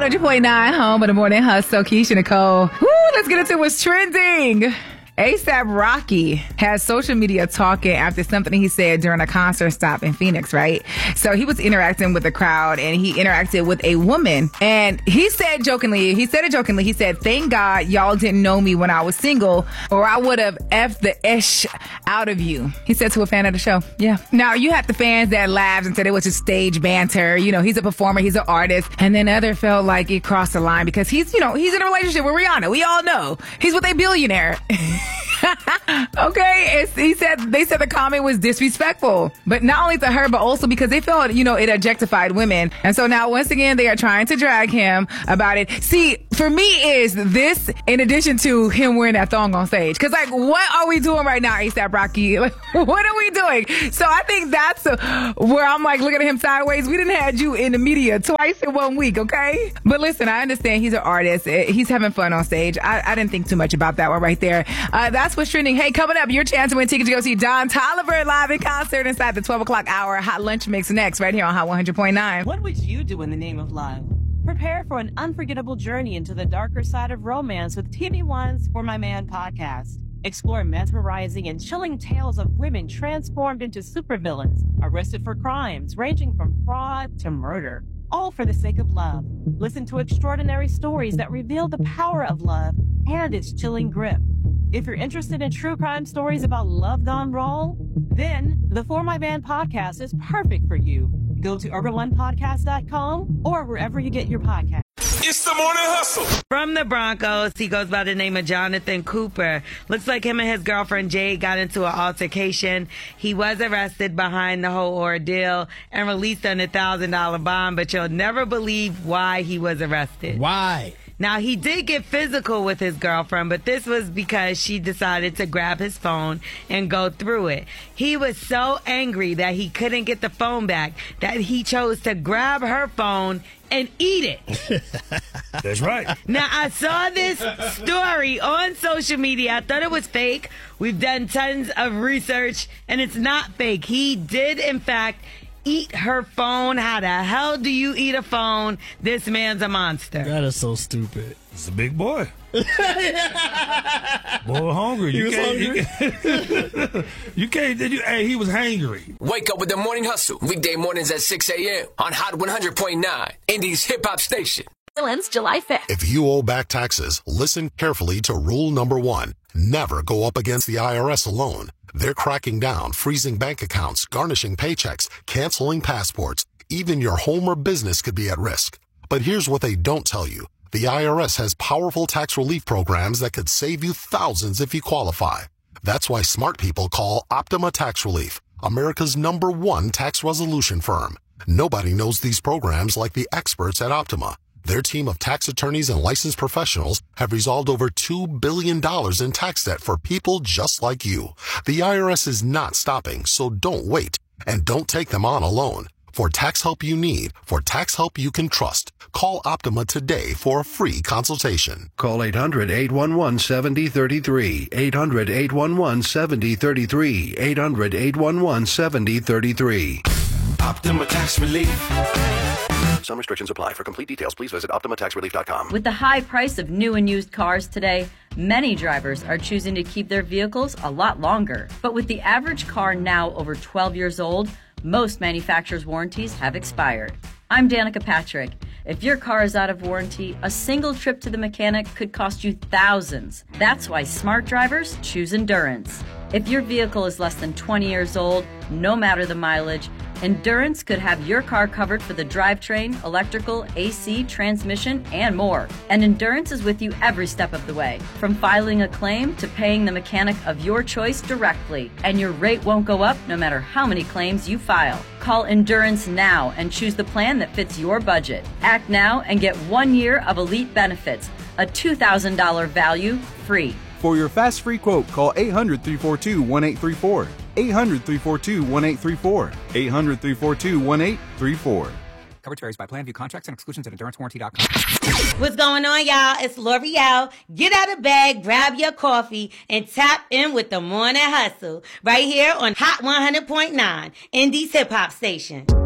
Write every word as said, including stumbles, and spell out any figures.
one hundred point nine, home of the morning hustle. Keisha Nicole. Woo, let's get into what's trending. A$AP Rocky has social media talking after something he said during a concert stop in Phoenix, right? So he was interacting with the crowd and he interacted with a woman. And he said jokingly, he said it jokingly, he said, "Thank God y'all didn't know me when I was single or I would have F'd the ish out of you." He said to a fan of the show. Yeah. Now you have the fans that laughed and said it was just stage banter. You know, he's a performer, he's an artist. And then other felt like it crossed the line because he's, you know, he's in a relationship with Rihanna. We all know. He's with a billionaire. Okay, it's, he said they said the comment was disrespectful, but not only to her, but also because they felt, you know, it objectified women. And so now once again, they are trying to drag him about it. See, for me, is this in addition to him wearing that thong on stage? Because, like, what are we doing right now, A$AP Rocky? Like, what are we doing? So I think that's uh, where I'm like looking at him sideways. We didn't have you in the media twice in one week, okay? But listen, I understand he's an artist. He's having fun on stage. I, I didn't think too much about that one right there. Uh, that's what's trending. Hey, coming up, your chance to win tickets to go see Don Toliver live in concert inside the twelve o'clock hour. Hot Lunch Mix next, right here on Hot one hundred point nine. What would you do in the name of love? Prepare for an unforgettable journey into the darker side of romance with T V One's For My Man podcast. Explore mesmerizing and chilling tales of women transformed into supervillains, arrested for crimes ranging from fraud to murder, all for the sake of love. Listen to extraordinary stories that reveal the power of love and its chilling grip. If you're interested in true crime stories about love gone wrong, then the For My Man podcast is perfect for you. Go to urban one podcast dot com or wherever you get your podcast. It's the Morning Hustle. From the Broncos, he goes by the name of Jonathan Cooper. Looks like him and his girlfriend Jade got into an altercation. He was arrested behind the whole ordeal and released on a one thousand dollars bond, but you'll never believe why he was arrested. Why? Now, he did get physical with his girlfriend, but this was because she decided to grab his phone and go through it. He was so angry that he couldn't get the phone back that he chose to grab her phone and eat it. That's right. Now, I saw this story on social media. I thought it was fake. We've done tons of research, and it's not fake. He did, in fact, eat her phone. How the hell do you eat a phone? This man's a monster. That is so stupid. It's a big boy. Boy hungry. You can't, hungry? You can't. You can't you, hey, he was hangry. Wake up with the Morning Hustle. Weekday mornings at six a.m. on Hot one hundred point nine, Indy's hip hop station. Ends July fifth. If you owe back taxes, listen carefully to rule number one. Never go up against the I R S alone. They're cracking down, freezing bank accounts, garnishing paychecks, canceling passports. Even your home or business could be at risk. But here's what they don't tell you. The I R S has powerful tax relief programs that could save you thousands if you qualify. That's why smart people call Optima Tax Relief, America's number one tax resolution firm. Nobody knows these programs like the experts at Optima. Their team of tax attorneys and licensed professionals have resolved over two billion dollars in tax debt for people just like you. The I R S is not stopping, so don't wait. And don't take them on alone. For tax help you need, for tax help you can trust, call Optima today for a free consultation. Call eight hundred, eight one one, seven zero three three, eight hundred, eight one one, seven zero three three, eight hundred, eight one one, seven zero three three. Optima Tax Relief. Some restrictions apply. For complete details, please visit optima tax relief dot com. With the high price of new and used cars today, many drivers are choosing to keep their vehicles a lot longer. But with the average car now over twelve years old, most manufacturers' warranties have expired. I'm Danica Patrick. If your car is out of warranty, a single trip to the mechanic could cost you thousands. That's why smart drivers choose Endurance. If your vehicle is less than twenty years old, no matter the mileage, Endurance could have your car covered for the drivetrain, electrical, A C, transmission, and more. And Endurance is with you every step of the way, from filing a claim to paying the mechanic of your choice directly. And your rate won't go up no matter how many claims you file. Call Endurance now and choose the plan that fits your budget. Act now and get one year of elite benefits, a two thousand dollars value free. For your fast free quote, call eight hundred, three four two, one eight three four. eight hundred, three four two, one eight three four. eight hundred, three four two, one eight three four. Coverage varies by plan. View contracts and exclusions at endurance warranty dot com. What's going on, y'all? It's L'Oreal. Get out of bed, grab your coffee, and tap in with the Morning Hustle right here on Hot one hundred point nine, Indy's hip hop station.